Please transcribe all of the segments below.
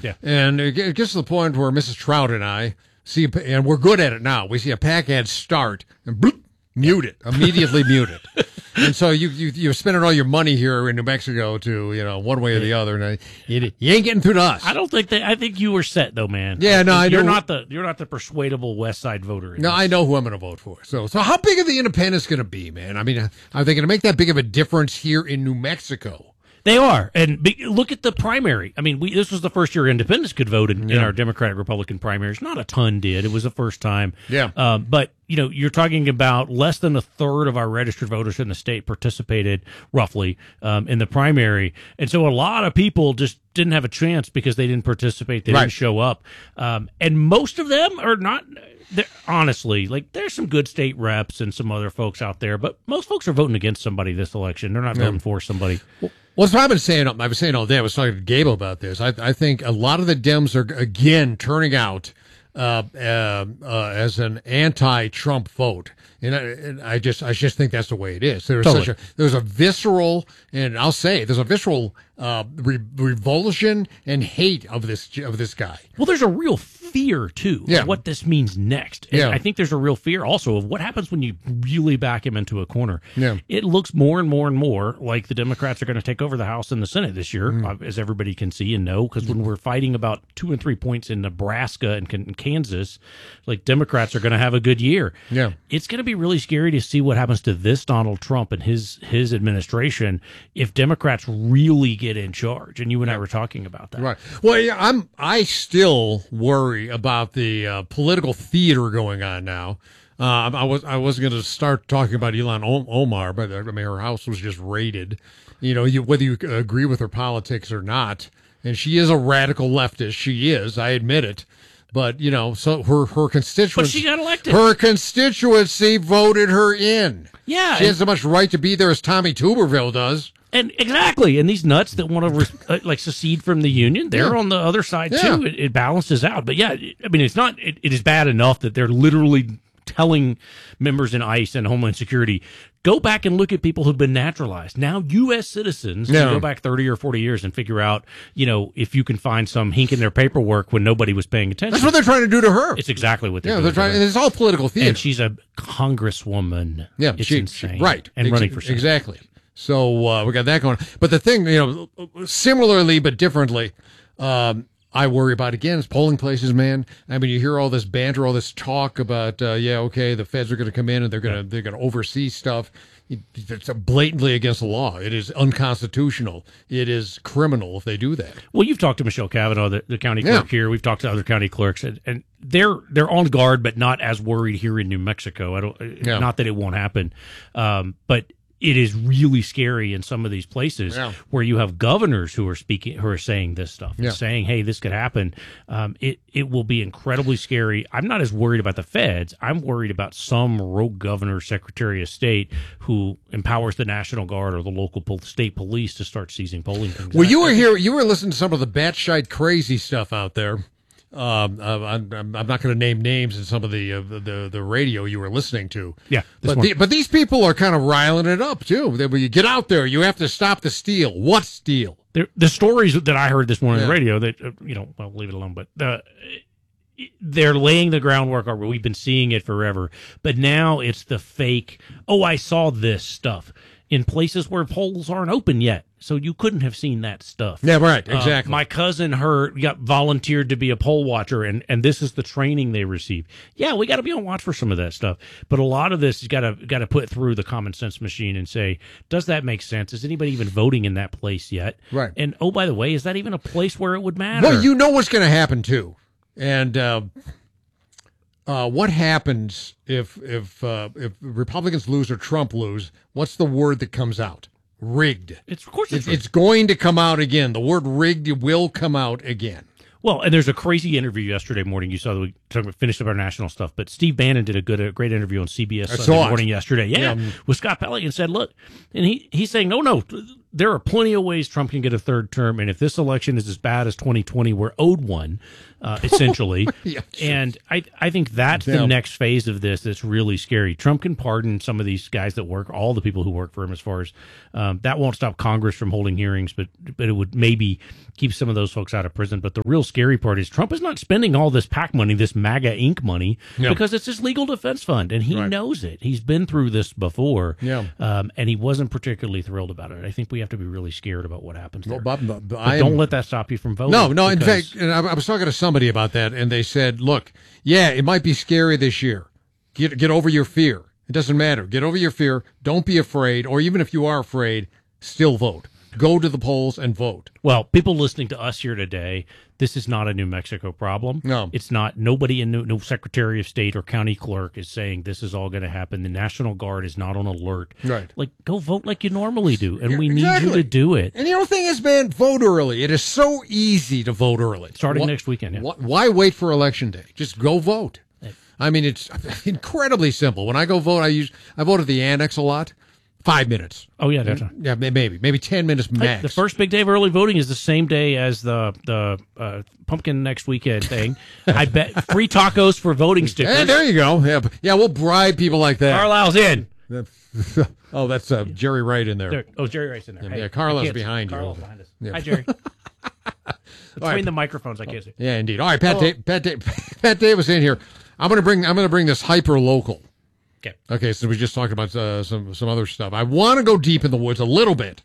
Yeah. And it gets to the point where Mrs. Trout and I see, and we're good at it now. We see a PAC ad start and bloop, mute it, immediately mute it. And so you're spending all your money here in New Mexico to, one way or the other, and you ain't getting through to us. I think you were set though, man. Yeah, no, you're not the persuadable West Side voter. No, I know who I'm going to vote for. So how big are the independents going to be, man? I mean, are they going to make that big of a difference here in New Mexico? They are, and look at the primary. I mean, this was the first year independents could vote in our Democratic-Republican primaries. Not a ton did. It was the first time. Yeah. But, you're talking about less than a third of our registered voters in the state participated, roughly, in the primary. And so a lot of people just didn't have a chance because they didn't participate. They didn't show up. And most of them are not... honestly, there's some good state reps and some other folks out there, but most folks are voting against somebody this election. They're not voting for somebody. Well, that's what I've been saying. All day. I was talking to Gable about this. I think a lot of the Dems are again turning out as an anti-Trump vote, and I just think that's the way it is. There's a visceral, and I'll say there's a visceral revulsion and hate of this guy. Well, there's a real fear too of what this means next. And I think there's a real fear also of what happens when you really back him into a corner. Yeah. It looks more and more and more like the Democrats are going to take over the House and the Senate this year, as everybody can see and know, because when we're fighting about 2 and 3 points in Nebraska and Kansas, Democrats are going to have a good year. Yeah. It's going to be really scary to see what happens to this Donald Trump and his administration if Democrats really get in charge. And you and I were talking about that. Right. Well, yeah, I still worry about the political theater going on now. I was going to start talking about Ilhan Omar, but I mean her house was just raided. Whether you agree with her politics or not, and she is a radical leftist. She is. I admit it. But so her constituents. But she got elected. Her constituency voted her in. Yeah, she has as much right to be there as Tommy Tuberville does. And exactly, and these nuts that want to secede from the union, they're on the other side too. It balances out. But yeah, I mean, it's not. It is bad enough that they're literally telling members in ICE and Homeland Security, go back and look at people who've been naturalized. Now, U.S. citizens can go back 30 or 40 years and figure out, if you can find some hink in their paperwork when nobody was paying attention. That's what they're trying to do to her. It's exactly what they're doing. They're trying. And it's all political theater. And she's a congresswoman. Yeah, it's insane. Right. And running for Senate. Exactly. So we got that going. But the thing, similarly but differently, I worry about, again, is polling places, man. I mean, you hear all this banter, all this talk about, the feds are going to come in and they're going to oversee stuff. It's blatantly against the law. It is unconstitutional. It is criminal if they do that. Well, you've talked to Michelle Cavanaugh, the county clerk here. We've talked to other county clerks, and they're on guard, but not as worried here in New Mexico. Not that it won't happen, but it is really scary in some of these places where you have governors who are saying this stuff, and saying, hey, this could happen. It will be incredibly scary. I'm not as worried about the feds. I'm worried about some rogue governor, secretary of state who empowers the National Guard or the local state police to start seizing polling things. Well, you were listening to some of the batshit crazy stuff out there. I'm not going to name names in some of the radio you were listening to. Yeah, but these people are kind of riling it up too. When you get out there, you have to stop the steal. What steal? The stories that I heard this morning on the radio that I'll leave it alone. But they're laying the groundwork. We've been seeing it forever, but now it's the fake. Oh, I saw this stuff in places where polls aren't open yet. So you couldn't have seen that stuff. Yeah, right, exactly. My cousin got volunteered to be a poll watcher, and this is the training they receive. Yeah, we got to be on watch for some of that stuff. But a lot of this you got to put through the common sense machine and say, does that make sense? Is anybody even voting in that place yet? Right. And oh, by the way, is that even a place where it would matter? Well, you know what's going to happen too, and what happens if Republicans lose or Trump lose? What's the word that comes out? Rigged. Of course it's rigged. It's going to come out again. The word rigged will come out again. Well, and there's a crazy interview yesterday morning. You saw that we finished up our national stuff, but Steve Bannon did a great interview on CBS Sunday morning yesterday. Yeah, with Scott Pelley, and said, look, and he's saying, no, there are plenty of ways Trump can get a third term, and if this election is as bad as 2020, we're owed one, essentially. Sure. And I think that's the next phase of this that's really scary. Trump can pardon some of these guys that work, all the people who work for him, as far as that won't stop Congress from holding hearings, but it would maybe keep some of those folks out of prison. But the real scary part is Trump is not spending all this PAC money, this MAGA Inc. money, because it's his legal defense fund, and he knows it. He's been through this before, and he wasn't particularly thrilled about it. I think we have to be really scared about what happens there. But don't let that stop you from voting. No. In fact, and I was talking to somebody about that, and they said, look, yeah, it might be scary this year. Get over your fear. It doesn't matter. Get over your fear. Don't be afraid. Or even if you are afraid, still vote. Go to the polls and vote. Well, people listening to us here today, this is not a New Mexico problem. No. It's not. Nobody in no Secretary of State or county clerk is saying this is all going to happen. The National Guard is not on alert. Right. Like, go vote like you normally do, and we need you to do it. And the other thing is, man, vote early. It is so easy to vote early. Starting next weekend. Why wait for Election Day? Just go vote. I mean, it's incredibly simple. When I go vote, I vote at the annex a lot. 5 minutes. Oh, yeah, that's right. Yeah, maybe 10 minutes max. The first big day of early voting is the same day as the pumpkin next weekend thing. I bet free tacos for voting stickers. Hey, there you go. Yeah, we'll bribe people like that. Carlisle's in. Oh, that's Jerry Wright in there. Jerry Wright's in there. Yeah, Carlisle's behind you. Carlisle's behind us. Yeah. Hi, Jerry. Between the microphones, I can't see. Yeah, indeed. All right, Pat Davis in here. I'm going to bring this hyper local. Okay, so we just talked about some other stuff. I want to go deep in the woods a little bit.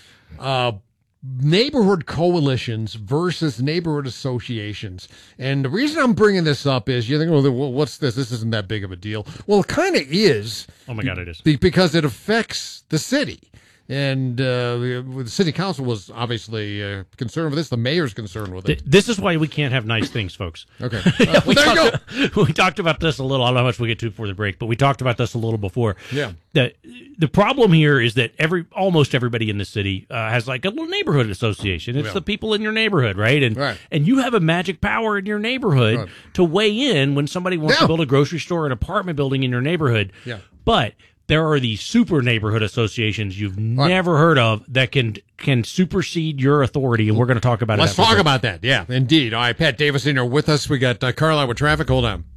Neighborhood coalitions versus neighborhood associations. And the reason I'm bringing this up is you think, well, what's this? This isn't that big of a deal. Well, it kind of is. Oh, my God, it is. Because it affects the city. And the city council was obviously concerned with this. The mayor's concerned with it. This is why we can't have nice things, folks. Okay. Well, there you go. We talked about this a little. I don't know how much we get to before the break, but we talked about this a little before. Yeah. The problem here is that almost everybody in the city has like a little neighborhood association. It's the people in your neighborhood, right? And you have a magic power in your neighborhood to weigh in when somebody wants to build a grocery store or an apartment building in your neighborhood. Yeah. But there are these super neighborhood associations you've never heard of that can supersede your authority, and we're going to talk about it. Let's talk about that. Yeah, indeed. All right, Pat Davis in here with us. We got Carlisle with traffic. Hold on.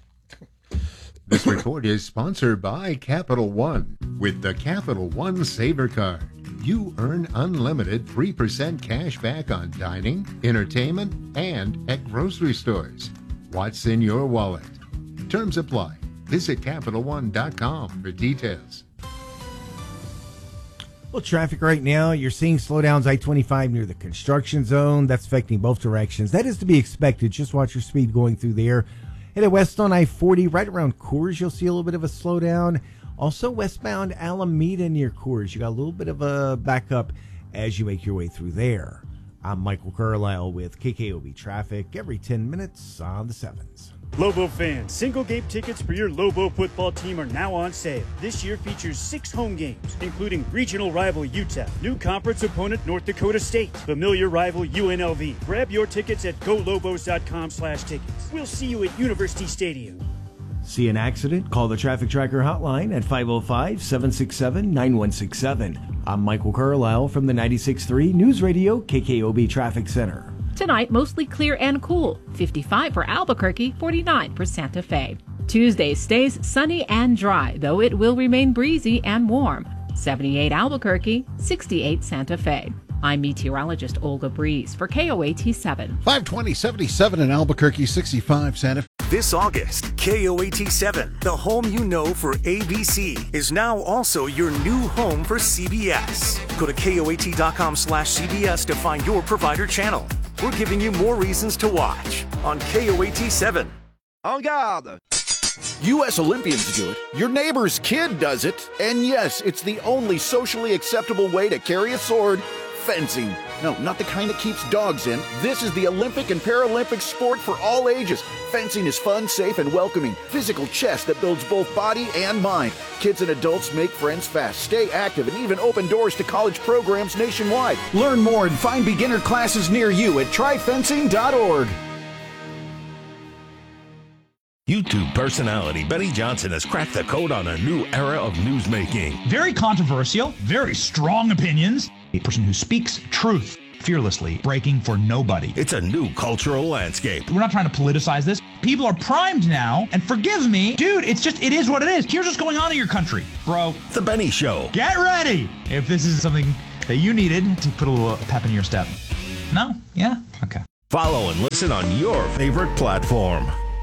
This report is sponsored by Capital One. With the Capital One Saver Card, you earn unlimited 3% cash back on dining, entertainment, and at grocery stores. What's in your wallet? Terms apply. Visit CapitalOne.com for details. Well, traffic right now, you're seeing slowdowns I-25 near the construction zone. That's affecting both directions. That is to be expected. Just watch your speed going through there. Headed west on I-40, right around Coors, you'll see a little bit of a slowdown. Also westbound Alameda near Coors. You got a little bit of a backup as you make your way through there. I'm Michael Carlisle with KKOB Traffic every 10 minutes on the 7s. Lobo fans, single game tickets for your Lobo football team are now on sale. This year features 6 home games, including regional rival UTEP, new conference opponent North Dakota State, familiar rival UNLV. Grab your tickets at golobos.com/tickets. We'll see you at University Stadium. See an accident? Call the Traffic Tracker hotline at 505-767-9167. I'm Michael Carlisle from the 96.3 News Radio KKOB Traffic Center. Tonight, mostly clear and cool. 55 for Albuquerque, 49 for Santa Fe. Tuesday stays sunny and dry, though it will remain breezy and warm. 78 Albuquerque, 68 Santa Fe. I'm meteorologist Olga Breeze for KOAT7. 520-77 in Albuquerque, 65 Santa Fe. This August, KOAT7, the home you know for ABC, is now also your new home for CBS. Go to KOAT.com/CBS to find your provider channel. We're giving you more reasons to watch on KOAT7. En garde! U.S. Olympians do it, your neighbor's kid does it, and yes, it's the only socially acceptable way to carry a sword. Fencing. No, not the kind that keeps dogs in. This is the Olympic and Paralympic sport for all ages. Fencing is fun, safe, and welcoming. Physical chess that builds both body and mind. Kids and adults make friends fast, stay active, and even open doors to college programs nationwide. Learn more and find beginner classes near you at tryfencing.org. YouTube personality Benny Johnson has cracked the code on a new era of newsmaking. Very controversial, very strong opinions. A person who speaks truth fearlessly, breaking for nobody. It's a new cultural landscape. We're not trying to politicize this. People are primed now, and forgive me, dude, it is what it is. Here's what's going on in your country, bro. The Benny Show. Get ready if this is something that you needed to put a little pep in your step. No? Yeah? Okay. Follow and listen on your favorite platform.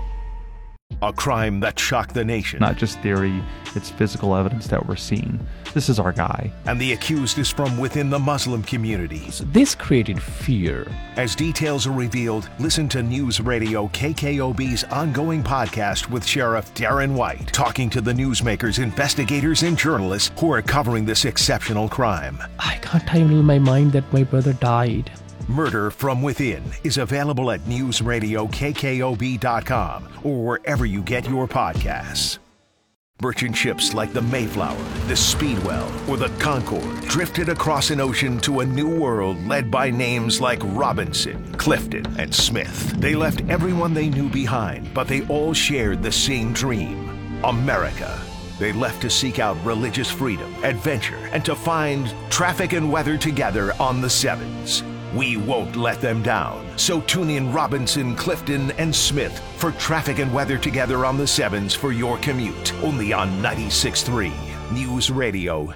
A crime that shocked the nation. Not just theory, it's physical evidence that we're seeing. This is our guy. And the accused is from within the Muslim community. This created fear. As details are revealed, listen to News Radio KKOB's ongoing podcast with Sheriff Darren White, talking to the newsmakers, investigators, and journalists who are covering this exceptional crime. I can't handle my mind that my brother died. Murder from Within is available at newsradiokkob.com or wherever you get your podcasts. Merchant ships like the Mayflower, the Speedwell, or the Concorde drifted across an ocean to a new world led by names like Robinson, Clifton, and Smith. They left everyone they knew behind, but they all shared the same dream: America. They left to seek out religious freedom, adventure, and to find traffic and weather together on the Sevens. We won't let them down. So tune in Robinson, Clifton, and Smith for traffic and weather together on the Sevens for your commute. Only on 96.3 News Radio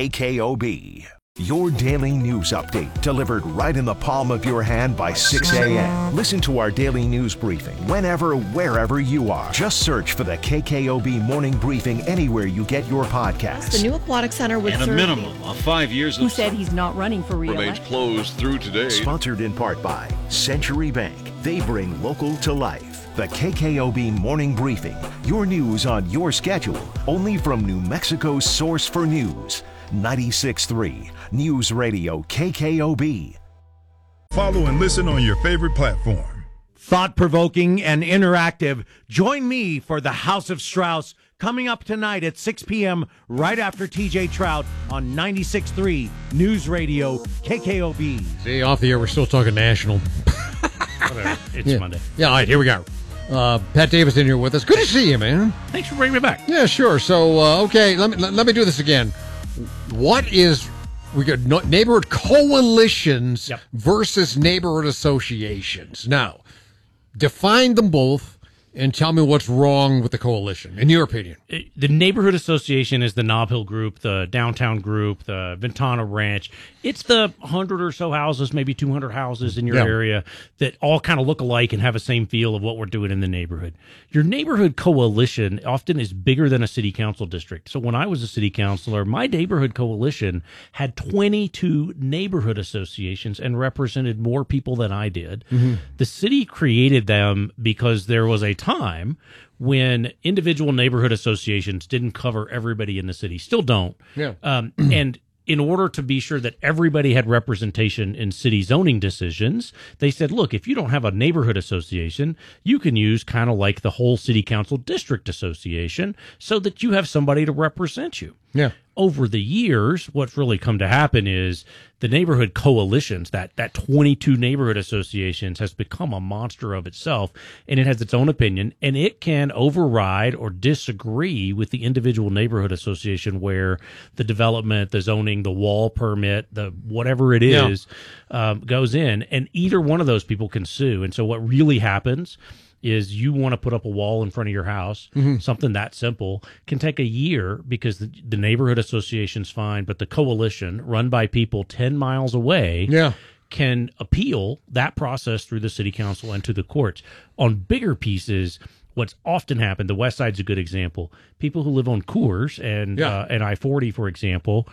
KKOB. Your daily news update delivered right in the palm of your hand by 6 a.m. Listen to our daily news briefing whenever, wherever you are. Just search for the KKOB Morning Briefing anywhere you get your podcasts. The new aquatic center would and serve a minimum of 5 years who of said he's not running for remains re-election. closed through today. Sponsored in part by Century Bank. They bring local to life. The KKOB Morning Briefing. Your news on your schedule. Only from New Mexico's source for news. 96.3 News Radio KKOB. Follow and listen on your favorite platform. Thought-provoking and interactive. Join me for the House of Strauss coming up tonight at 6 p.m. right after TJ Trout on 96.3 News Radio KKOB. See, off the air, we're still talking national. Whatever. It's Monday. Yeah, all right, here we go. Pat Davis in here with us. Good to see you, man. Thanks for bringing me back. Yeah, sure. So, okay, let me do this again. We got neighborhood coalitions versus neighborhood associations. Now, define them both and tell me what's wrong with the coalition, in your opinion. The neighborhood association is the Nob Hill group, the downtown group, the Ventana Ranch. It's the 100 or so houses, maybe 200 houses in your area that all kind of look alike and have the same feel of what we're doing in the neighborhood. Your neighborhood coalition often is bigger than a city council district. So when I was a city councilor, my neighborhood coalition had 22 neighborhood associations and represented more people than I did. Mm-hmm. The city created them because there was a time when individual neighborhood associations didn't cover everybody in the city, still don't. Yeah. And in order to be sure that everybody had representation in city zoning decisions, they said, look, if you don't have a neighborhood association, you can use kind of like the whole city council district association so that you have somebody to represent you. Yeah. Over the years, what's really come to happen is the neighborhood coalitions, that 22 neighborhood associations, has become a monster of itself, and it has its own opinion, and it can override or disagree with the individual neighborhood association where the development, the zoning, the wall permit, the whatever it is, goes in, and either one of those people can sue. And so what really happens is you want to put up a wall in front of your house, something that simple, can take a year because the neighborhood association's fine, but the coalition, run by people 10 miles away, can appeal that process through the city council and to the courts. On bigger pieces, what's often happened, the West Side's a good example. People who live on Coors and I-40, for example,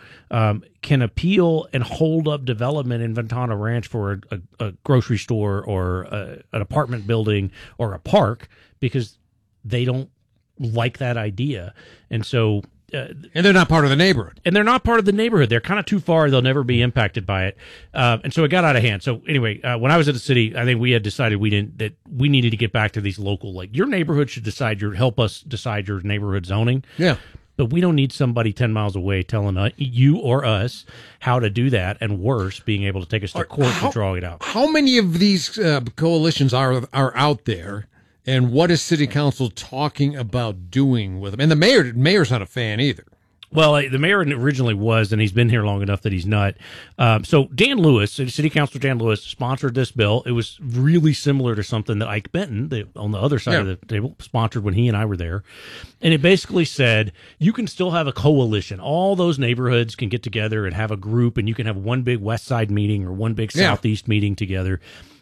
can appeal and hold up development in Ventana Ranch for a grocery store or an apartment building or a park because they don't like that idea. And so... and they're not part of the neighborhood. And they're not part of the neighborhood. They're kind of too far. They'll never be impacted by it. And so it got out of hand. So anyway, when I was at the city, I think we had decided that we needed to get back to these local, like your neighborhood should help us decide your neighborhood zoning. Yeah. But we don't need somebody 10 miles away telling you or us how to do that, and worse, being able to take us to court to draw it out. How many of these coalitions are out there? And what is city council talking about doing with them? And the mayor's not a fan either. Well, the mayor originally was, and he's been here long enough that he's not. So Dan Lewis, City Councilor Dan Lewis, sponsored this bill. It was really similar to something that Ike Benton, on the other side of the table, sponsored when he and I were there. And it basically said you can still have a coalition. All those neighborhoods can get together and have a group, and you can have one big West Side meeting or one big Southeast meeting together.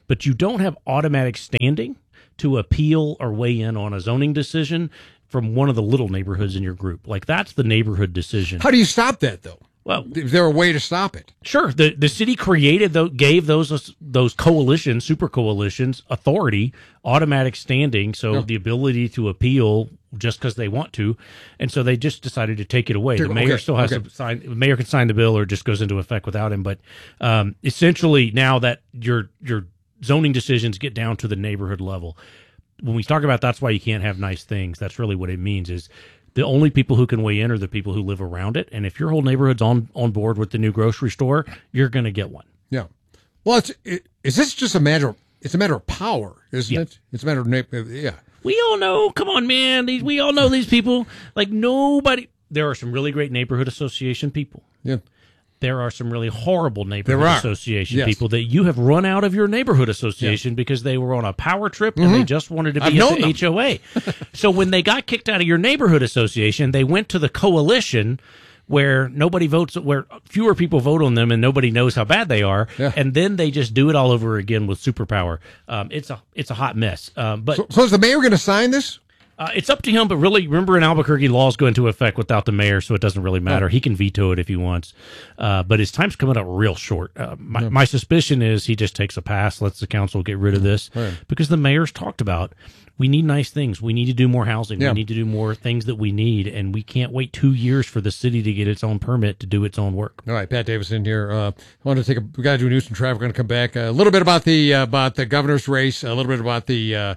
but you don't have automatic standing to appeal or weigh in on a zoning decision from one of the little neighborhoods in your group. Like, that's the neighborhood decision. How do you stop that, though? Well, is there a way to stop it? Sure. The city gave those coalitions, super coalitions, authority, automatic standing, so the ability to appeal just because they want to, and so they just decided to take it away. The mayor still has to sign. The mayor can sign the bill, or it just goes into effect without him. But essentially, now that your zoning decisions get down to the neighborhood level, when we talk about that's why you can't have nice things, that's really what it means. Is the only people who can weigh in are the people who live around it. And if your whole neighborhood's on board with the new grocery store, you're going to get one. Yeah. Well, is this just a matter of power, isn't it? It's a matter of, yeah. We all know, come on, man. We all know these people. Like, nobody. There are some really great neighborhood association people. Yeah. There are some really horrible neighborhood association people that you have run out of your neighborhood association because they were on a power trip and they just wanted to be at the HOA. So when they got kicked out of your neighborhood association, they went to the coalition where nobody votes, where fewer people vote on them and nobody knows how bad they are. Yeah. And then they just do it all over again with superpower. It's a hot mess. So is the mayor going to sign this? It's up to him, but really, remember, in Albuquerque, laws go into effect without the mayor, so it doesn't really matter. He can veto it if he wants. But his time's coming up real short. My suspicion is he just takes a pass, lets the council get rid of this, because the mayor's talked about, we need nice things. We need to do more housing. We need to do more things that we need, and we can't wait 2 years for the city to get its own permit to do its own work. All right, Pat Davis in here. We got to do news and traffic. We're going to come back. A little bit about the governor's race, a little bit about the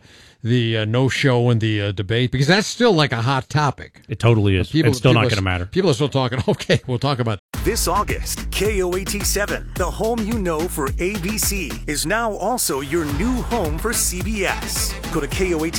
no-show and the debate, because that's still like a hot topic. It totally is. It's still not going to matter. People are still talking. Okay, we'll talk about this August. KOAT7, the home you know for ABC, is now also your new home for CBS. Go to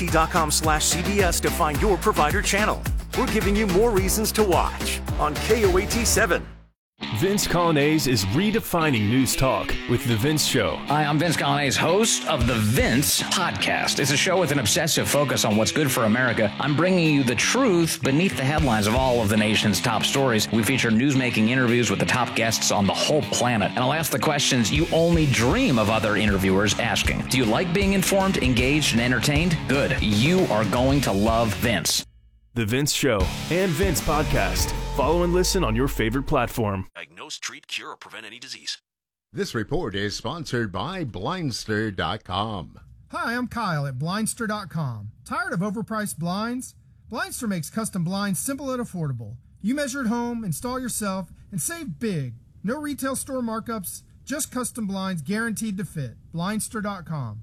KOAT.com/CBS to find your provider channel. We're giving you more reasons to watch on KOAT7. Vince Colonnese is redefining news talk with The Vince Show. Hi, I'm Vince Colonnese, host of The Vince Podcast. It's a show with an obsessive focus on what's good for America. I'm bringing you the truth beneath the headlines of all of the nation's top stories. We feature news-making interviews with the top guests on the whole planet. And I'll ask the questions you only dream of other interviewers asking. Do you like being informed, engaged, and entertained? Good. You are going to love Vince. The Vince Show and Vince Podcast. Follow and listen on your favorite platform. Diagnose, treat, cure, or prevent any disease. This report is sponsored by Blindster.com. Hi, I'm Kyle at Blindster.com. Tired of overpriced blinds? Blindster makes custom blinds simple and affordable. You measure at home, install yourself, and save big. No retail store markups, just custom blinds guaranteed to fit. Blindster.com.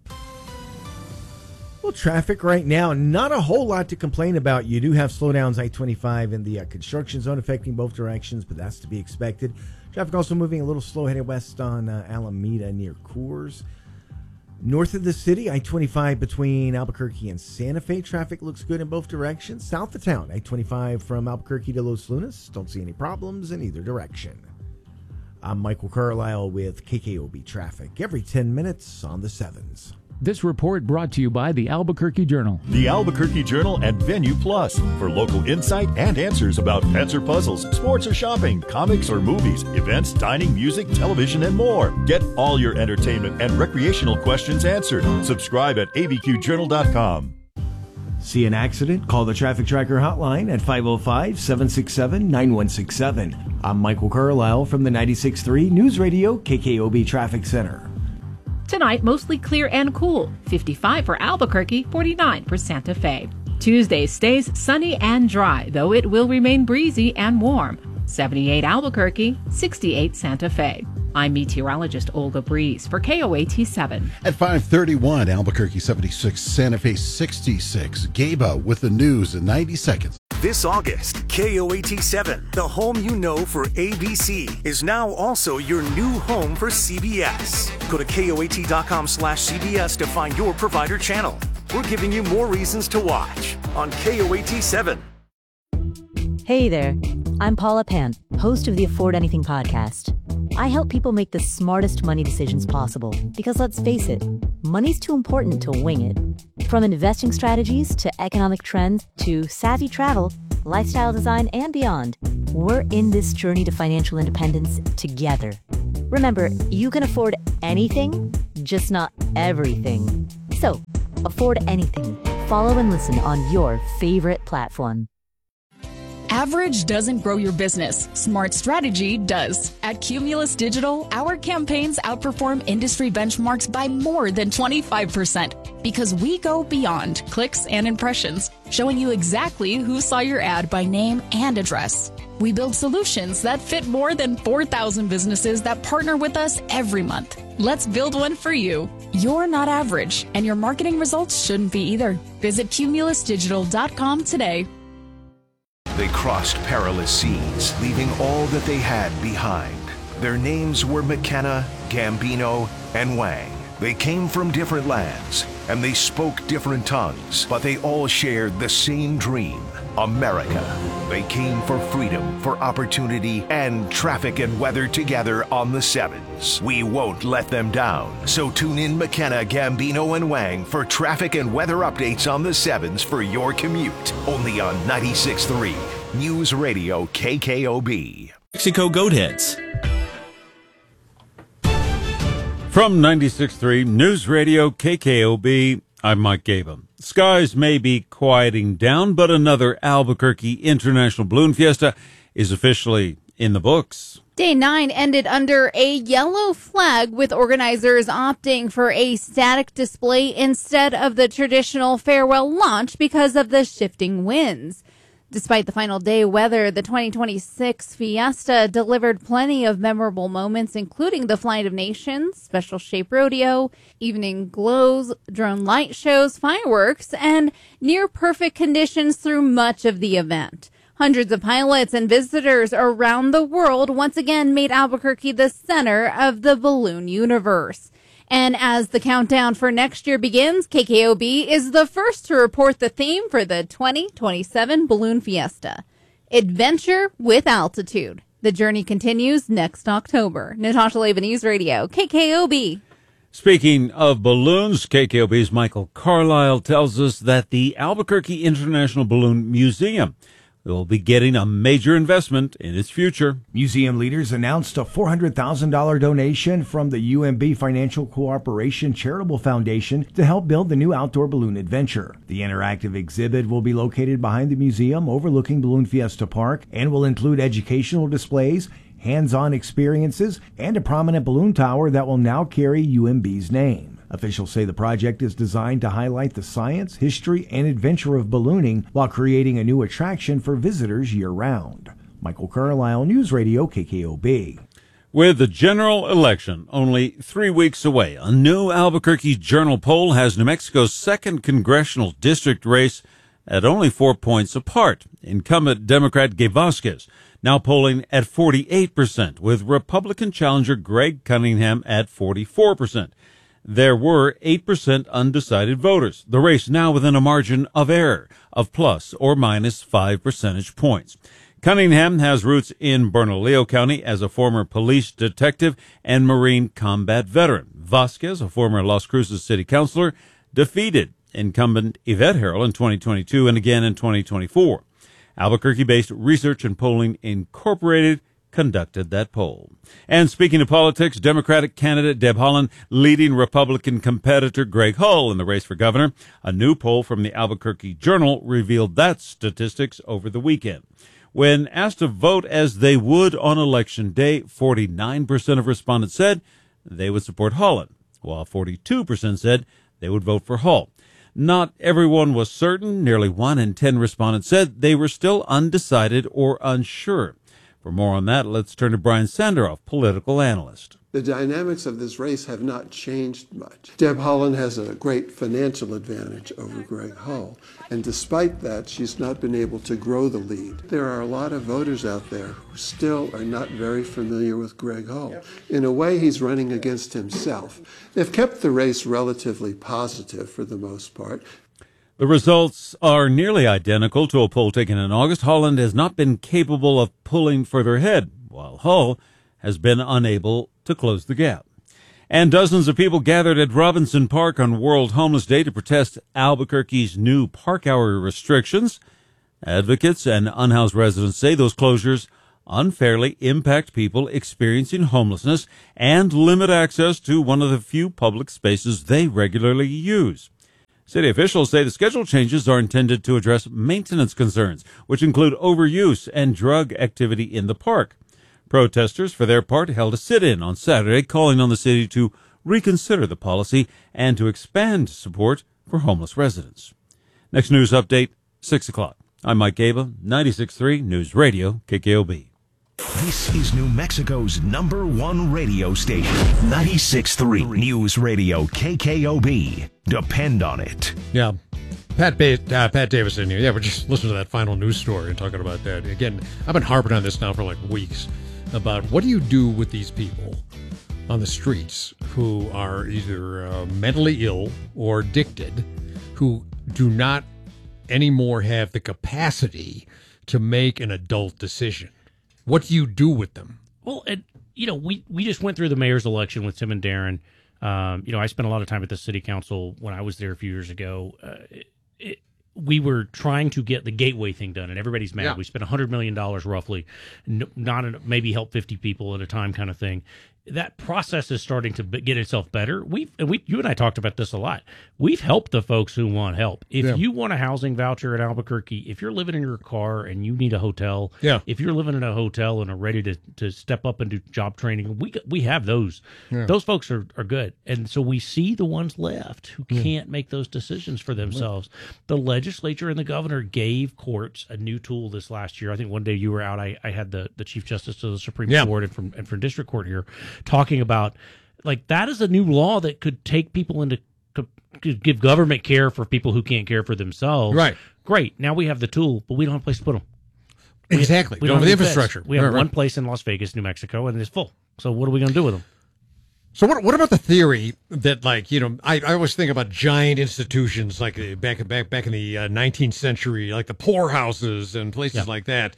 Well, traffic right now, not a whole lot to complain about. You do have slowdowns I-25 in the construction zone affecting both directions, but that's to be expected. Traffic also moving a little slow headed west on Alameda near Coors. North of the city, I-25 between Albuquerque and Santa Fe. Traffic looks good in both directions. South of town, I-25 from Albuquerque to Los Lunas. Don't see any problems in either direction. I'm Michael Carlisle with KKOB Traffic. Every 10 minutes on the 7s. This report brought to you by the Albuquerque Journal. The Albuquerque Journal and Venue Plus for local insight and answers about pets or puzzles, sports or shopping, comics or movies, events, dining, music, television, and more. Get all your entertainment and recreational questions answered. Subscribe at abqjournal.com. See an accident? Call the Traffic Tracker hotline at 505-767-9167. I'm Michael Carlisle from the 96.3 News Radio KKOB Traffic Center. Tonight, mostly clear and cool. 55 for Albuquerque, 49 for Santa Fe. Tuesday stays sunny and dry, though it will remain breezy and warm. 78 Albuquerque, 68 Santa Fe. I'm meteorologist Olga Breeze for KOAT7. At 5:31, Albuquerque 76, Santa Fe 66. Gaba with the news in 90 seconds. This August, KOAT7, the home you know for ABC, is now also your new home for CBS. Go to KOAT.com/CBS to find your provider channel. We're giving you more reasons to watch on KOAT7. Hey there, I'm Paula Pan, host of the Afford Anything podcast. I help people make the smartest money decisions possible because, let's face it, money's too important to wing it. From investing strategies to economic trends to savvy travel, lifestyle design, and beyond, we're in this journey to financial independence together. Remember, you can afford anything, just not everything. So, afford anything. Follow and listen on your favorite platform. Average doesn't grow your business. Smart strategy does. At Cumulus Digital, our campaigns outperform industry benchmarks by more than 25% because we go beyond clicks and impressions, showing you exactly who saw your ad by name and address. We build solutions that fit more than 4,000 businesses that partner with us every month. Let's build one for you. You're not average, and your marketing results shouldn't be either. Visit cumulusdigital.com today. They crossed perilous seas, leaving all that they had behind. Their names were McKenna, Gambino, and Wang. They came from different lands, and they spoke different tongues, but they all shared the same dream, America. They came for freedom, for opportunity, and traffic and weather together on the Sevens. We won't let them down. So tune in McKenna, Gambino, and Wang for traffic and weather updates on the Sevens for your commute. Only on 96.3 News Radio KKOB. Mexico Goatheads. From 96.3 News Radio KKOB, I'm Mike Gaba. Skies may be quieting down, but another Albuquerque International Balloon Fiesta is officially in the books. Day 9 ended under a yellow flag, with organizers opting for a static display instead of the traditional farewell launch because of the shifting winds. Despite the final day weather, the 2026 Fiesta delivered plenty of memorable moments, including the Flight of Nations, Special Shape Rodeo, evening glows, drone light shows, fireworks, and near-perfect conditions through much of the event. Hundreds of pilots and visitors around the world once again made Albuquerque the center of the balloon universe. And as the countdown for next year begins, KKOB is the first to report the theme for the 2027 Balloon Fiesta: Adventure with Altitude. The journey continues next October. Natasha Leva, News Radio, KKOB. Speaking of balloons, KKOB's Michael Carlisle tells us that the Albuquerque International Balloon Museum will be getting a major investment in its future. Museum leaders announced a $400,000 donation from the UMB Financial Cooperation Charitable Foundation to help build the new outdoor balloon adventure. The interactive exhibit will be located behind the museum overlooking Balloon Fiesta Park and will include educational displays, hands-on experiences, and a prominent balloon tower that will now carry UMB's name. Officials say the project is designed to highlight the science, history, and adventure of ballooning while creating a new attraction for visitors year-round. Michael Carlisle, News Radio, KKOB. With the general election only 3 weeks away, a new Albuquerque Journal poll has New Mexico's 2nd congressional district race at only 4 points apart. Incumbent Democrat Gabe Vasquez now polling at 48%, with Republican challenger Greg Cunningham at 44%. There were 8% undecided voters. The race now within a margin of error of plus or minus 5 percentage points. Cunningham has roots in Bernalillo County as a former police detective and Marine combat veteran. Vasquez, a former Las Cruces city councilor, defeated incumbent Yvette Harrell in 2022 and again in 2024. Albuquerque-based Research and Polling Incorporated conducted that poll. And speaking of politics, Democratic candidate Deb Haaland leading Republican competitor Greg Hull in the race for governor. A new poll from the Albuquerque Journal revealed that statistics over the weekend. When asked to vote as they would on Election Day, 49% of respondents said they would support Haaland, while 42% said they would vote for Hull. Not everyone was certain. Nearly 1 in 10 respondents said they were still undecided or unsure. For more on that, let's turn to Brian Sanderoff, political analyst. The dynamics of this race have not changed much. Deb Haaland has a great financial advantage over Greg Hull, and despite that, she's not been able to grow the lead. There are a lot of voters out there who still are not very familiar with Greg Hull. In a way, he's running against himself. They've kept the race relatively positive for the most part. The results are nearly identical to a poll taken in August. Haaland has not been capable of pulling further ahead, while Hull has been unable to close the gap. And dozens of people gathered at Robinson Park on World Homeless Day to protest Albuquerque's new park hour restrictions. Advocates and unhoused residents say those closures unfairly impact people experiencing homelessness and limit access to one of the few public spaces they regularly use. City officials say the schedule changes are intended to address maintenance concerns, which include overuse and drug activity in the park. Protesters, for their part, held a sit-in on Saturday, calling on the city to reconsider the policy and to expand support for homeless residents. Next news update, 6 o'clock. I'm Mike Gaba, 96.3 News Radio, KKOB. This is New Mexico's #1 radio station, 96.3 News Radio, KKOB. Depend on it. Yeah. Pat Davis in here. Yeah, we're just listening to that final news story and talking about that. Again, I've been harping on this now for like weeks about what do you do with these people on the streets who are either mentally ill or addicted, who do not anymore have the capacity to make an adult decision. What do you do with them? Well, we just went through the mayor's election with Tim and Darren. I spent a lot of time at the city council when I was there a few years ago. We were trying to get the gateway thing done, and everybody's mad. Yeah. We spent $100 million roughly, maybe help 50 people at a time kind of thing. That process is starting to get itself better. You and I talked about this a lot. We've helped the folks who want help. If you want a housing voucher in Albuquerque, if you're living in your car and you need a hotel, if you're living in a hotel and are ready to step up and do job training, we have those. Yeah. Those folks are good. And so we see the ones left who can't make those decisions for themselves. The legislature and the governor gave courts a new tool this last year. I think one day you were out. I had the Chief Justice of the Supreme Court and from District Court here talking about, like, that is a new law that could take people into give government care for people who can't care for themselves. Right. Great. Now we have the tool, but we don't have a place to put them. Exactly. We don't have the infrastructure. We have one place in Las Vegas, New Mexico, and it's full. So what are we going to do with them? So what about the theory that, like, I always think about giant institutions like back in the 19th century, like the poorhouses and places like that.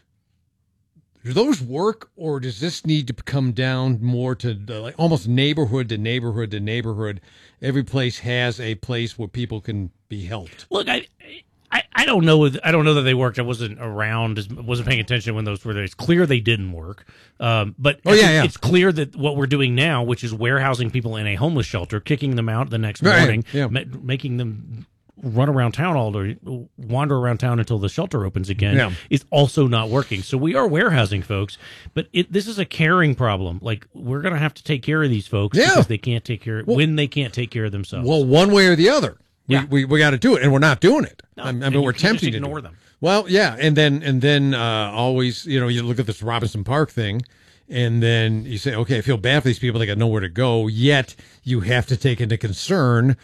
Do those work, or does this need to come down more to like almost neighborhood to neighborhood to neighborhood? Every place has a place where people can be helped. Look, I don't know. I don't know that they worked. I wasn't around. Wasn't paying attention when those were there. It's clear they didn't work. But it's clear that what we're doing now, which is warehousing people in a homeless shelter, kicking them out the next morning, making them run around town all day, wander around town until the shelter opens again, is also not working. So we are warehousing folks, but this is a caring problem. Like, we're going to have to take care of these folks because they can't take care when they can't take care of themselves. Well, one way or the other, we got to do it, and we're not doing it. No, I mean, we're attempting to ignore them. Well, yeah, and then always, you look at this Robinson Park thing. And then you say, okay, I feel bad for these people. They got nowhere to go. Yet you have to take into concern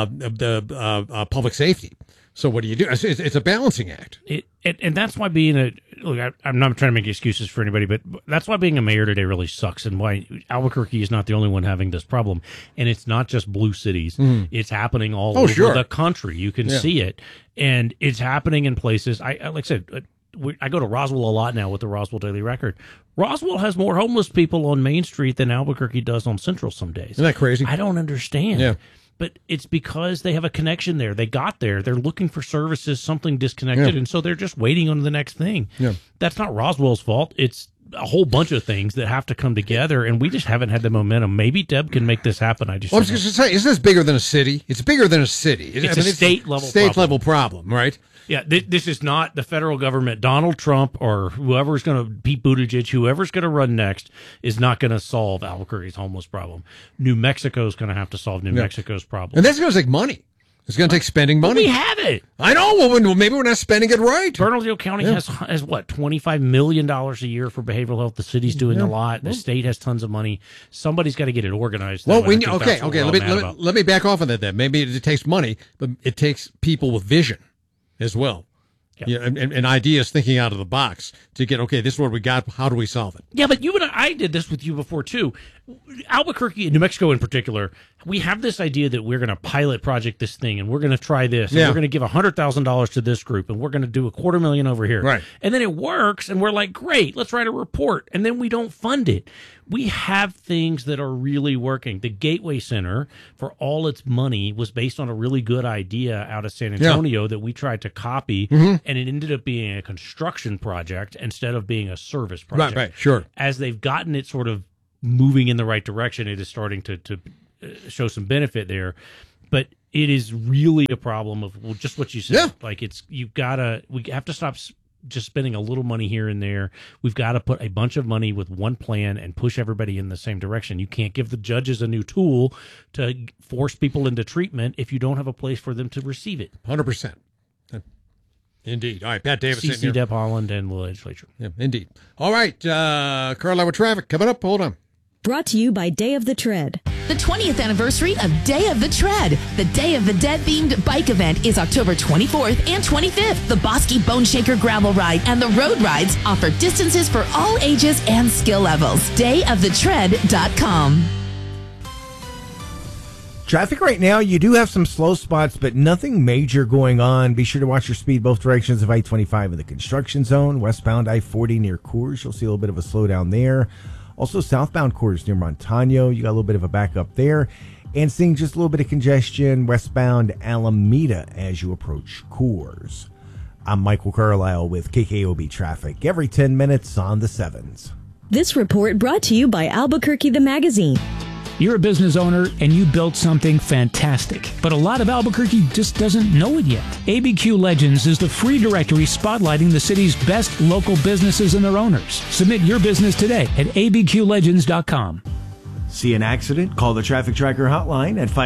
the public safety. So what do you do? It's a balancing act. And that's why I'm not trying to make excuses for anybody, but that's why being a mayor today really sucks, and why Albuquerque is not the only one having this problem. And it's not just blue cities. It's happening all over the country. You can see it. And it's happening in places. Like I said, I go to Roswell a lot now with the Roswell Daily Record. Roswell has more homeless people on Main Street than Albuquerque does on Central some days. Isn't that crazy? I don't understand. Yeah. But it's because they have a connection there. They got there. They're looking for services, something disconnected, and so they're just waiting on the next thing. Yeah. That's not Roswell's fault. It's a whole bunch of things that have to come together, and we just haven't had the momentum. Maybe Deb can make this happen. I was going to say, isn't this bigger than a city? It's bigger than a city. It's a state-level problem, right? Yeah, this is not the federal government. Donald Trump or whoever's going to, Pete Buttigieg, whoever's going to run next is not going to solve Albuquerque's homeless problem. New Mexico's going to have to solve New Mexico's problem. And that's going to take money. It's going to take spending money. We have it. I know. Well, maybe we're not spending it right. Bernalillo County has what, $25 million a year for behavioral health. The city's doing a lot. The state has tons of money. Somebody's got to get it organized. Well, okay. Let me back off on that then. Maybe it takes money, but it takes people with vision as well. Yeah, and ideas, thinking out of the box to get, okay, this is what we got. How do we solve it? Yeah, but you and I did this with you before too. Albuquerque, New Mexico in particular, we have this idea that we're going to pilot project this thing, and we're going to try this, and we're going to give $100,000 to this group, and we're going to do $250,000 over here. Right. And then it works, and we're like, great, let's write a report, and then we don't fund it. We have things that are really working. The Gateway Center, for all its money, was based on a really good idea out of San Antonio that we tried to copy, and it ended up being a construction project instead of being a service project. Right, sure. As they've gotten it sort of moving in the right direction, it is starting to show some benefit there. But it is really a problem of just what you said. Yeah. Like we have to stop just spending a little money here and there. We've got to put a bunch of money with one plan and push everybody in the same direction. You can't give the judges a new tool to force people into treatment if you don't have a place for them to receive it. 100%. Indeed. All right, Pat Davis. C.C. Deb Haaland and the legislature. Yeah, indeed. All right, Carlisle with traffic coming up. Hold on. Brought to you by Day of the Tread. The 20th anniversary of Day of the Tread. The Day of the Dead themed bike event is October 24th and 25th. The Bosky Bone Shaker Gravel Ride and the Road Rides offer distances for all ages and skill levels. DayofTheTread.com. Traffic right now, you do have some slow spots, but nothing major going on. Be sure to watch your speed both directions of I-25 in the construction zone. Westbound I-40 near Coors, you'll see a little bit of a slowdown there. Also, southbound Coors near Montano, you got a little bit of a backup there. And seeing just a little bit of congestion westbound Alameda as you approach Coors. I'm Michael Carlisle with KKOB Traffic, every 10 minutes on the 7s. This report brought to you by Albuquerque the Magazine. You're a business owner and you built something fantastic, but a lot of Albuquerque just doesn't know it yet. ABQ Legends is the free directory spotlighting the city's best local businesses and their owners. Submit your business today at abqlegends.com. See an accident? Call the Traffic Tracker hotline at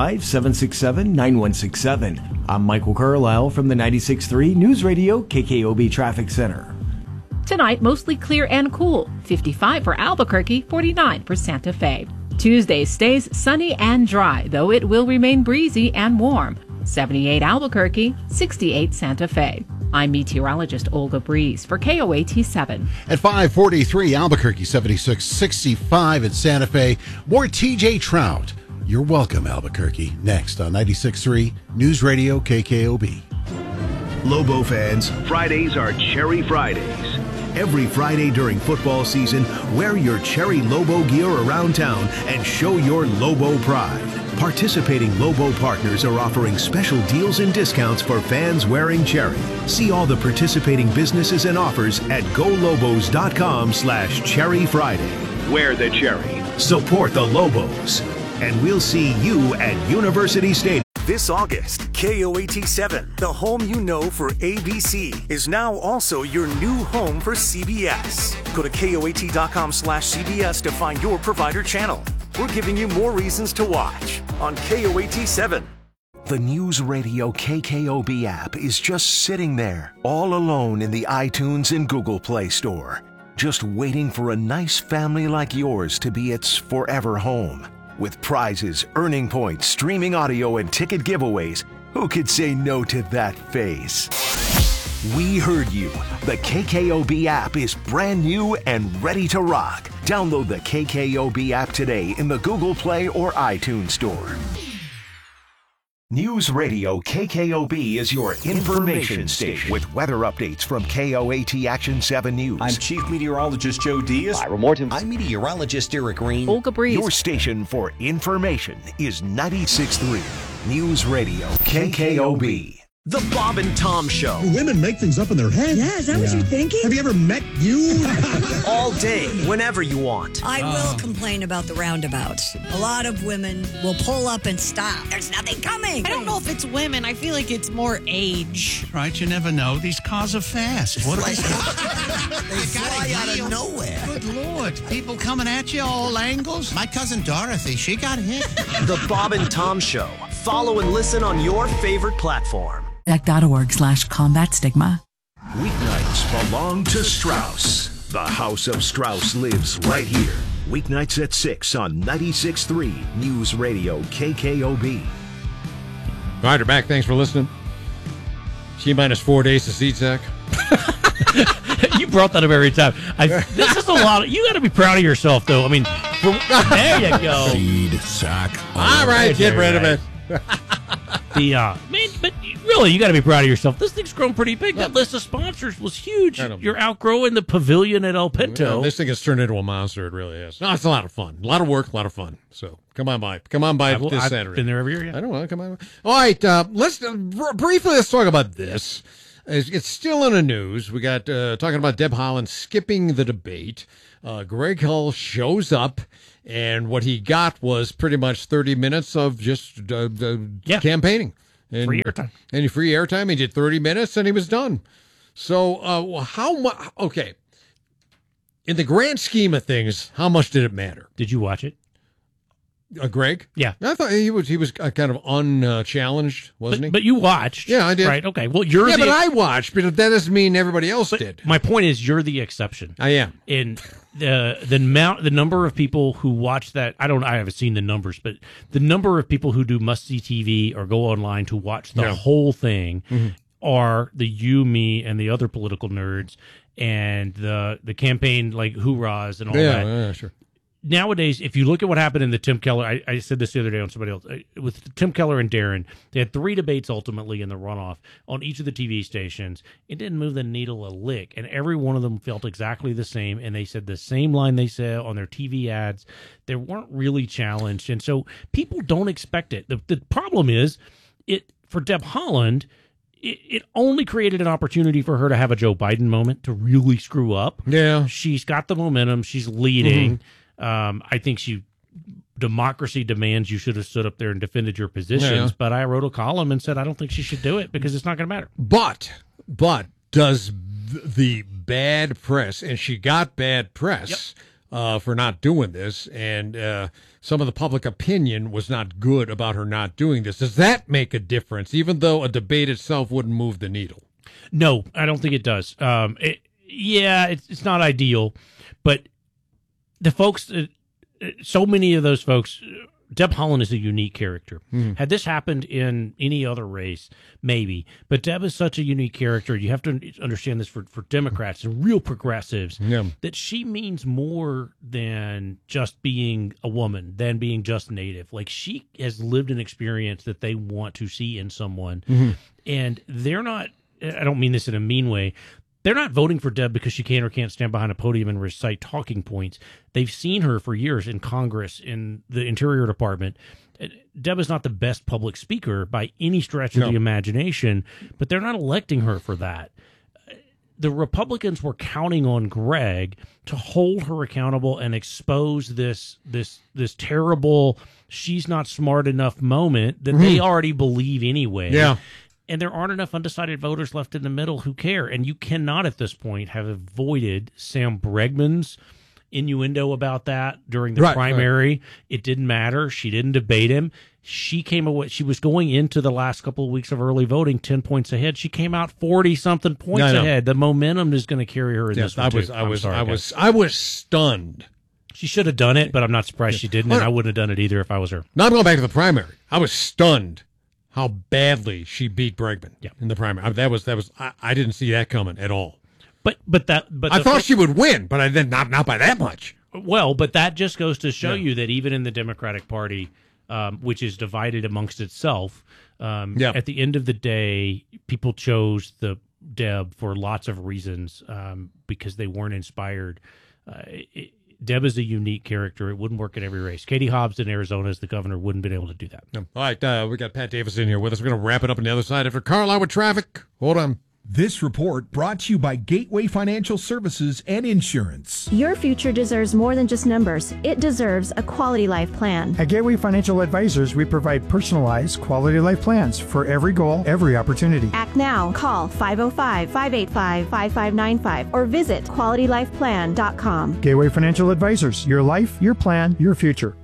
505-767-9167. I'm Michael Carlisle from the 96.3 News Radio KKOB Traffic Center. Tonight, mostly clear and cool. 55 for Albuquerque, 49 for Santa Fe. Tuesday stays sunny and dry, though it will remain breezy and warm. 78 Albuquerque, 68 Santa Fe. I'm meteorologist Olga Breeze for KOAT 7. At 5:43, Albuquerque 76, 65 at Santa Fe. More TJ Trout. You're welcome, Albuquerque. Next on 96.3 News Radio KKOB. Lobo fans, Fridays are Cherry Fridays. Every Friday during football season, wear your Cherry Lobo gear around town and show your Lobo pride. Participating Lobo partners are offering special deals and discounts for fans wearing Cherry. See all the participating businesses and offers at golobos.com/Cherry Friday. Wear the Cherry. Support the Lobos. And we'll see you at University Stadium. This August, KOAT 7, the home you know for ABC, is now also your new home for CBS. Go to KOAT.com/CBS to find your provider channel. We're giving you more reasons to watch on KOAT 7. The News Radio KKOB app is just sitting there, all alone in the iTunes and Google Play Store, just waiting for a nice family like yours to be its forever home. With prizes, earning points, streaming audio, and ticket giveaways, who could say no to that face? We heard you. The KKOB app is brand new and ready to rock. Download the KKOB app today in the Google Play or iTunes Store. News Radio KKOB is your information station with weather updates from KOAT Action 7 News. I'm Chief Meteorologist Joe Diaz. Ira Morton. I'm Meteorologist Eric Green. Olga Breeze. Your station for information is 96.3 News Radio KKOB. The Bob and Tom Show. Women make things up in their head. Yeah, is that what you're thinking? Have you ever met you? All day, whenever you want. I will complain about the roundabouts. A lot of women will pull up and stop. There's nothing coming. I don't know if it's women. I feel like it's more age. Right, you never know. These cars are fast. What they fly out of nowhere. Good Lord. People coming at you all angles. My cousin Dorothy, she got hit. The Bob and Tom Show. Follow and listen on your favorite platform. Beck.org/combat stigma. Weeknights belong to Strauss. The House of Strauss lives right here. Weeknights at 6 on 96.3 News Radio KKOB. All right, we're back. Thanks for listening. T-minus 4 days to seed sack. You brought that up every time. This is a lot. You got to be proud of yourself, though. I mean, There you go. Seed sack. All right, get rid of it. But really, you got to be proud of yourself. This thing's grown pretty big. That list of sponsors was huge. You're outgrowing the pavilion at El Pinto. Yeah, this thing has turned into a monster. It really is. No, it's a lot of fun. A lot of work, a lot of fun. So come on by. Come on by this Saturday. I've been there every year. Yeah. I don't want to come on. All right, let's briefly talk about this. It's still in the news. We got talking about Deb Haaland skipping the debate. Greg Hull shows up, and what he got was pretty much 30 minutes of just campaigning. And, free airtime. And free airtime. He did 30 minutes, and he was done. So how much? Okay. In the grand scheme of things, how much did it matter? Did you watch it? Greg? Yeah. I thought he was kind of unchallenged, wasn't he? But you watched. Yeah, I did. Right, okay. Well, but I watched, but that doesn't mean everybody else did. My point is you're the exception. I am. And the number of people who watch that, I haven't seen the numbers, but the number of people who do must-see TV or go online to watch the whole thing are you, me, and the other political nerds and the campaign, like, hoorahs and all that. Yeah, sure. Nowadays, if you look at what happened in the Tim Keller, I said this the other day on somebody else, with Tim Keller and Darren, they had 3 debates ultimately in the runoff on each of the TV stations. It didn't move the needle a lick, and every one of them felt exactly the same, and they said the same line they said on their TV ads. They weren't really challenged, and so people don't expect it. The problem is, for Deb Haaland, it only created an opportunity for her to have a Joe Biden moment, to really screw up. Yeah. She's got the momentum. She's leading. I think democracy demands you should have stood up there and defended your positions, but I wrote a column and said I don't think she should do it because it's not going to matter. But does the bad press, and she got bad press for not doing this, and some of the public opinion was not good about her not doing this. Does that make a difference, even though a debate itself wouldn't move the needle? No, I don't think it does. It's not ideal, but the folks, so many of those folks, Deb Haaland is a unique character. Had this happened in any other race, maybe. But Deb is such a unique character. You have to understand this for Democrats and real progressives, that she means more than just being a woman, than being just Native. Like, she has lived an experience that they want to see in someone. And they're not, I don't mean this in a mean way, they're not voting for Deb because she can or can't stand behind a podium and recite talking points. They've seen her for years in Congress, in the Interior Department. Deb is not the best public speaker by any stretch of the imagination, but they're not electing her for that. The Republicans were counting on Greg to hold her accountable and expose this terrible, she's not smart enough moment that they already believe anyway. Yeah. And there aren't enough undecided voters left in the middle who care. And you cannot at this point have avoided Sam Bregman's innuendo about that during the primary. Right. It didn't matter. She didn't debate him. She came away. She was going into the last couple of weeks of early voting 10 points ahead. She came out 40-something points ahead. The momentum is going to carry her in this one, too. I was stunned. She should have done it, but I'm not surprised she didn't, and I wouldn't have done it either if I was her. Now I'm going back to the primary. I was stunned how badly she beat Bregman in the primary. I didn't see that coming at all. But I thought she would win, but not by that much. Well, but that just goes to show you that even in the Democratic Party, which is divided amongst itself, at the end of the day, people chose the Deb for lots of reasons because they weren't inspired. Deb is a unique character. It wouldn't work in every race. Katie Hobbs in Arizona as the governor wouldn't have been able to do that. No. All right, we got Pat Davis in here with us. We're going to wrap it up on the other side after Carlisle with traffic. Hold on. This report brought to you by Gateway Financial Services and Insurance. Your future deserves more than just numbers. It deserves a quality life plan. At Gateway Financial Advisors, we provide personalized quality life plans for every goal, every opportunity. Act now. Call 505-585-5595 or visit QualityLifePlan.com. Gateway Financial Advisors. Your life, your plan, your future.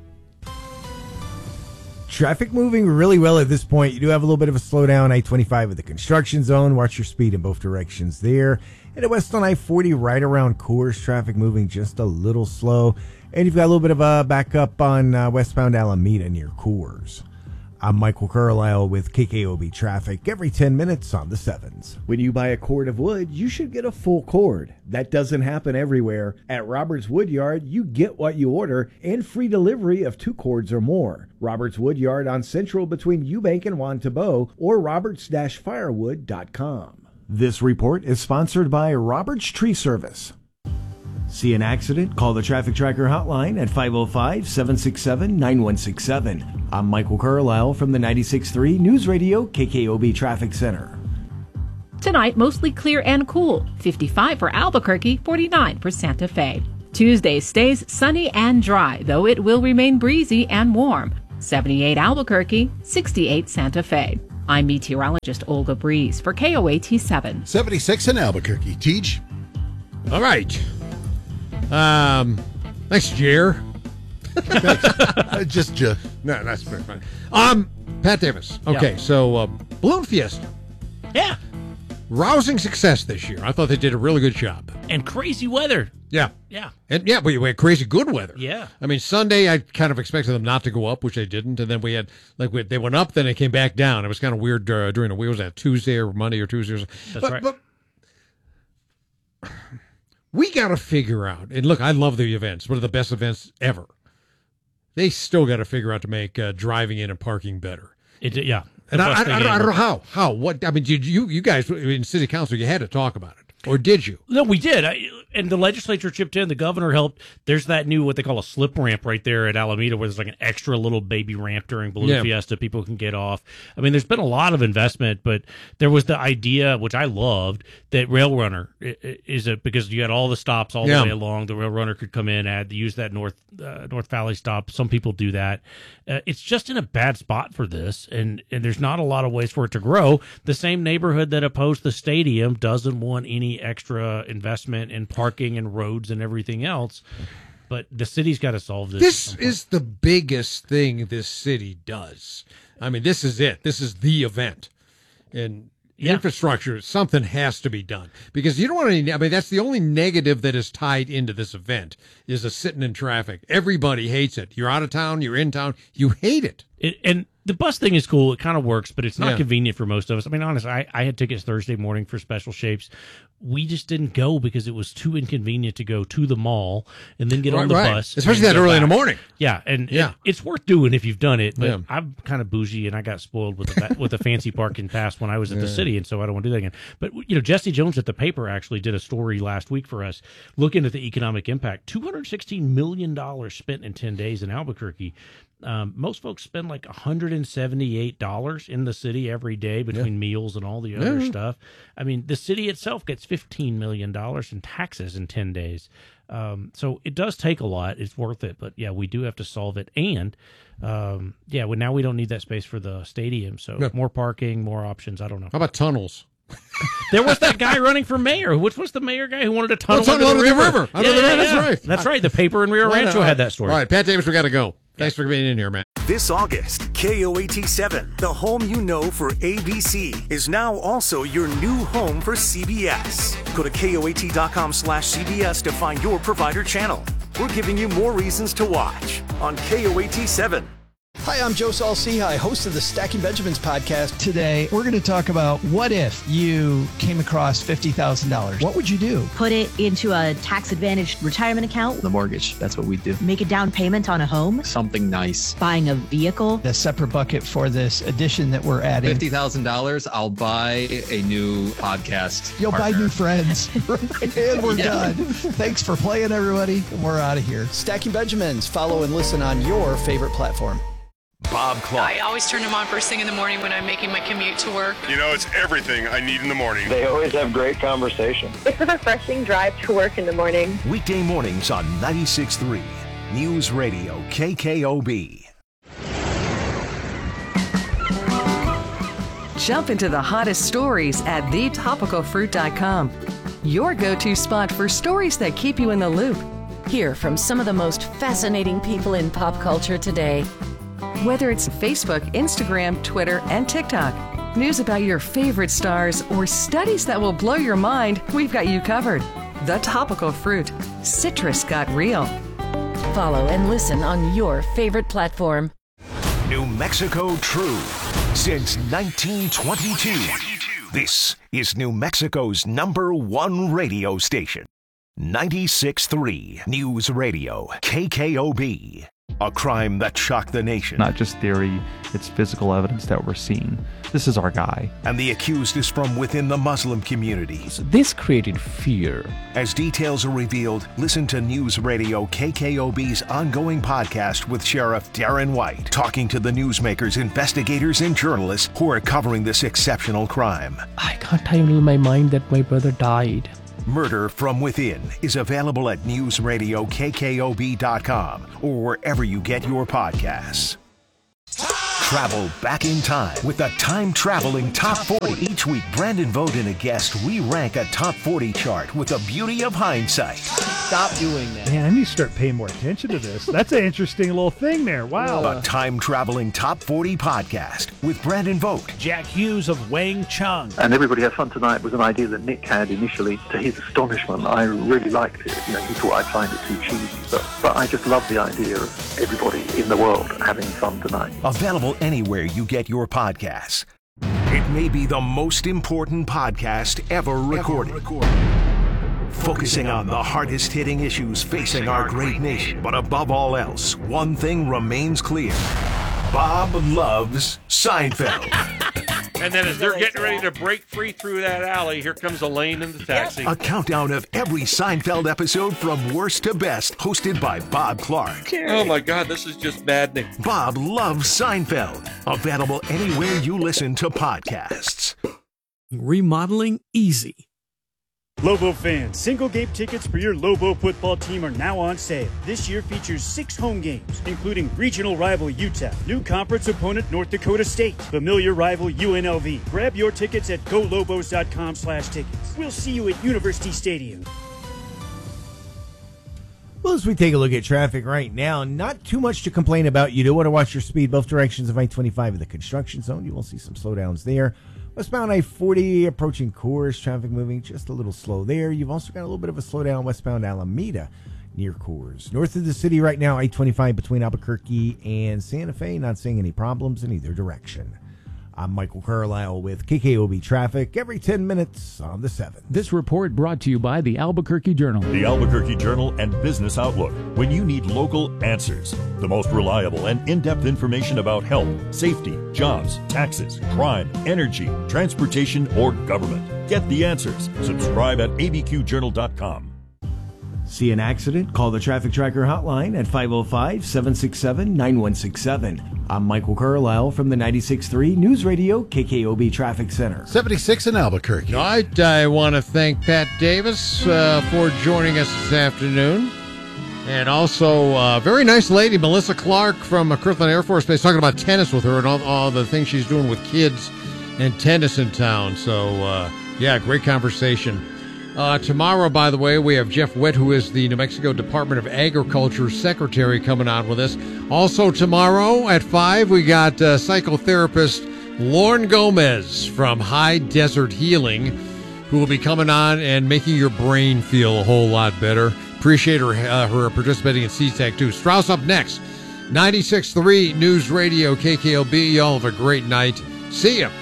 Traffic moving really well at this point. You do have a little bit of a slowdown. I-25 with the construction zone. Watch your speed in both directions there. And at west on I-40 right around Coors, traffic moving just a little slow. And you've got a little bit of a backup on westbound Alameda near Coors. I'm Michael Carlisle with KKOB Traffic every 10 minutes on the 7s. When you buy a cord of wood, you should get a full cord. That doesn't happen everywhere. At Roberts Woodyard, you get what you order and free delivery of 2 cords or more. Roberts Woodyard on Central between Eubank and Juan Tabo or roberts-firewood.com. This report is sponsored by Roberts Tree Service. See an accident? Call the Traffic Tracker hotline at 505-767-9167. I'm Michael Carlisle from the 96.3 News Radio KKOB Traffic Center. Tonight, mostly clear and cool. 55 for Albuquerque, 49 for Santa Fe. Tuesday stays sunny and dry, though it will remain breezy and warm. 78 Albuquerque, 68 Santa Fe. I'm meteorologist Olga Breeze for KOAT 7. 76 in Albuquerque. Teach. All right. Thanks, Jer. Just Jer. No, that's very fine. Pat Davis. Okay, so Balloon Fiesta. Yeah. Rousing success this year. I thought they did a really good job. And crazy weather. Yeah. Yeah. And we had crazy good weather. Yeah. I mean, Sunday I kind of expected them not to go up, which they didn't. And then we had, they went up, then they came back down. It was kind of weird during the week. Was that Tuesday or Monday or Tuesday? That's right. But we got to figure out, and look, I love the events, one of the best events ever. They still got to figure out to make driving in and parking better. Yeah. And I don't know how. How? What? I mean, did you guys in city council, you had to talk about it, or did you? No, we did. And the legislature chipped in. The governor helped. There's that new, what they call a slip ramp right there at Alameda, where there's like an extra little baby ramp during Balloon Fiesta. People can get off. I mean, there's been a lot of investment, but there was the idea, which I loved, that Rail Runner because you had all the stops all the way along. The Rail Runner could come in, use that North Valley stop. Some people do that. It's just in a bad spot for this, and there's not a lot of ways for it to grow. The same neighborhood that opposed the stadium doesn't want any extra investment in parking and roads and everything else. But the city's got to solve this. This is the biggest thing this city does. I mean, this is it. This is the event. And infrastructure, something has to be done. Because you don't want any, I mean, that's the only negative that is tied into this event is a sitting in traffic. Everybody hates it. You're out of town, you're in town, you hate it. And the bus thing is cool. It kind of works, but it's not convenient for most of us. I mean, honestly, I had tickets Thursday morning for Special Shapes. We just didn't go because it was too inconvenient to go to the mall and then get on the bus. Especially that early in the morning. Yeah, and it's worth doing if you've done it. But I'm kind of bougie, and I got spoiled with a fancy parking pass when I was at the city, and so I don't want to do that again. But, Jesse Jones at the paper actually did a story last week for us looking at the economic impact. $216 million spent in 10 days in Albuquerque. Most folks spend like $178 in the city every day between meals and all the other stuff. I mean, the city itself gets $15 million in taxes in 10 days. So it does take a lot. It's worth it. But, we do have to solve it. And, now we don't need that space for the stadium. So more parking, more options. I don't know. How about tunnels? There was that guy running for mayor. Which was the mayor guy who wanted a tunnel under the river? That's right. That's right. The paper in Rio Rancho had that story. All right, Pat Davis, we got to go. Thanks for being in here, man. This August, KOAT 7, the home you know for ABC, is now also your new home for CBS. Go to KOAT.com/CBS to find your provider channel. We're giving you more reasons to watch on KOAT 7. Hi, I'm Joe Saul-Sehy, host of the Stacking Benjamins podcast. Today, we're going to talk about what if you came across $50,000. What would you do? Put it into a tax-advantaged retirement account. The mortgage, that's what we do. Make a down payment on a home. Something nice. Buying a vehicle. A separate bucket for this addition that we're adding. $50,000, I'll buy a new podcast. You'll buy new friends. And we're done. Thanks for playing, everybody. And we're out of here. Stacking Benjamins. Follow and listen on your favorite platform. Bob Clark. I always turn them on first thing in the morning when I'm making my commute to work. It's everything I need in the morning. They always have great conversation. It's a refreshing drive to work in the morning. Weekday mornings on 96.3 News Radio KKOB. Jump into the hottest stories at thetopicalfruit.com. Your go-to spot for stories that keep you in the loop. Hear from some of the most fascinating people in pop culture today. Whether it's Facebook, Instagram, Twitter, and TikTok, news about your favorite stars, or studies that will blow your mind, we've got you covered. The Topical Fruit. Citrus got real. Follow and listen on your favorite platform. New Mexico true since 1922. This is New Mexico's #1 radio station. 96.3 News Radio, KKOB. A crime that shocked the nation. Not just theory, it's physical evidence that we're seeing. This is our guy. And the accused is from within the Muslim community. This created fear. As details are revealed, listen to News Radio KKOB's ongoing podcast with Sheriff Darren White, talking to the newsmakers, investigators, and journalists who are covering this exceptional crime. I can't handle in my mind that my brother died. Murder from Within is available at newsradiokkob.com or wherever you get your podcasts. Travel back in time with the time-traveling Top 40. Each week, Brandon Vogt and a guest re-rank a Top 40 chart with the beauty of hindsight. Stop doing that. Man, I need to start paying more attention to this. That's an interesting little thing there. Wow. The time-traveling Top 40 podcast with Brandon Vogt. Jack Hughes of Wang Chung. And Everybody Has Fun Tonight was an idea that Nick had initially. To his astonishment, I really liked it. You know, he thought I'd find it too cheesy. But I just love the idea of everybody in the world having fun tonight. Available anywhere you get your podcasts. It may be the most important podcast ever recorded. Focusing on the hardest hitting issues facing our great nation. But above all else, one thing remains clear. Bob loves Seinfeld. And then as they're getting ready to break free through that alley, here comes Elaine in the taxi. A countdown of every Seinfeld episode from worst to best, hosted by Bob Clark. Oh my God, this is just maddening. Bob loves Seinfeld. Available anywhere you listen to podcasts. Remodeling easy. Lobo fans, single game tickets for your Lobo football team are now on sale. This year features 6 home games, including regional rival UTEP, new conference opponent North Dakota State, familiar rival UNLV. Grab your tickets at golobos.com/tickets. We'll see you at University Stadium. Well, as we take a look at traffic right now, not too much to complain about. You do want to watch your speed both directions of I-25 in the construction zone. You will see some slowdowns there. Westbound I-40 approaching Coors, traffic moving just a little slow there. You've also got a little bit of a slowdown westbound Alameda near Coors. North of the city right now, I-25 between Albuquerque and Santa Fe. Not seeing any problems in either direction. I'm Michael Carlisle with KKOB Traffic every 10 minutes on the 7th. This report brought to you by the Albuquerque Journal. The Albuquerque Journal and Business Outlook. When you need local answers, the most reliable and in-depth information about health, safety, jobs, taxes, crime, energy, transportation, or government. Get the answers. Subscribe at abqjournal.com. See an accident? Call the Traffic Tracker hotline at 505-767-9167. I'm Michael Carlisle from the 96.3 News Radio KKOB Traffic Center. 76 in Albuquerque. All right, I want to thank Pat Davis for joining us this afternoon. And also, very nice lady, Melissa Clark from Kirtland Air Force Base, talking about tennis with her and all the things she's doing with kids and tennis in town. So, yeah, great conversation. Tomorrow, by the way, we have Jeff Witt, who is the New Mexico Department of Agriculture Secretary, coming on with us. Also tomorrow at 5, we got psychotherapist Lauren Gomez from High Desert Healing, who will be coming on and making your brain feel a whole lot better. Appreciate her participating in CTAC, too. Strauss up next. 96.3 News Radio KKOB. Y'all have a great night. See ya.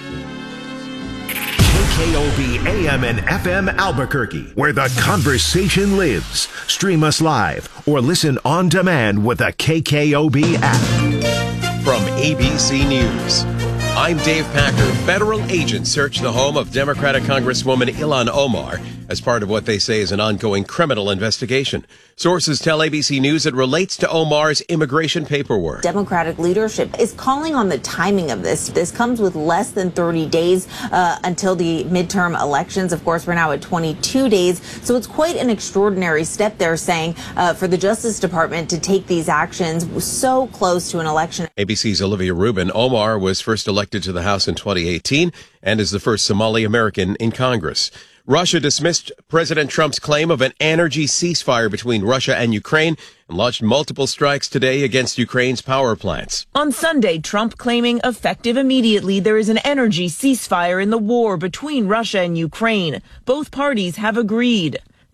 KKOB AM and FM Albuquerque, where the conversation lives. Stream us live or listen on demand with the KKOB app. From ABC News, I'm Dave Packer. Federal agents search the home of Democratic Congresswoman Ilhan Omar as part of what they say is an ongoing criminal investigation. Sources tell ABC News it relates to Omar's immigration paperwork. Democratic leadership is calling on the timing of this. This comes with less than 30 days until the midterm elections. Of course, we're now at 22 days. So it's quite an extraordinary step, they're saying, for the Justice Department to take these actions so close to an election. ABC's Olivia Rubin. Omar was first elected to the House in 2018 and is the first Somali American in Congress. Russia dismissed President Trump's claim of an energy ceasefire between Russia and Ukraine and launched multiple strikes today against Ukraine's power plants. On Sunday, Trump claiming effective immediately there is an energy ceasefire in the war between Russia and Ukraine. Both parties have agreed.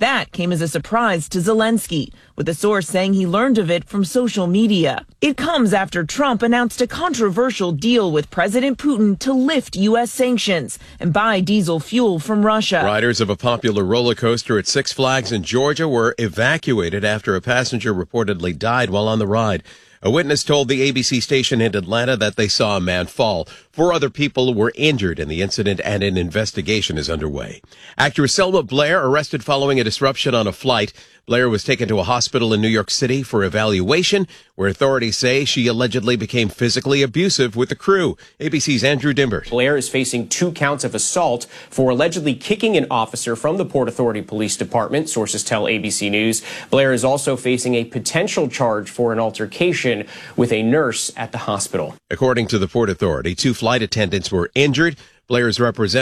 That came as a surprise to Zelensky, with a source saying he learned of it from social media. It comes after Trump announced a controversial deal with President Putin to lift U.S. sanctions and buy diesel fuel from Russia. Riders of a popular roller coaster at Six Flags in Georgia were evacuated after a passenger reportedly died while on the ride. A witness told the ABC station in Atlanta that they saw a man fall. 4 other people were injured in the incident, and an investigation is underway. Actress Selma Blair arrested following a disruption on a flight. Blair was taken to a hospital in New York City for evaluation, where authorities say she allegedly became physically abusive with the crew. ABC's Andrew Dimbert. Blair is facing 2 counts of assault for allegedly kicking an officer from the Port Authority Police Department, sources tell ABC News. Blair is also facing a potential charge for an altercation with a nurse at the hospital. According to the Port Authority, 2 flight attendants were injured. Blair's representative